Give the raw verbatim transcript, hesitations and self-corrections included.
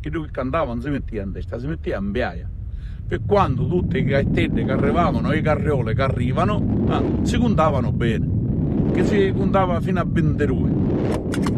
che lui che cantava non si metteva in testa, si metteva in biaia. Per quando tutte le gaettette che arrivavano e le carriole che arrivano, ah, si contavano bene, che si contava fino a ventidue.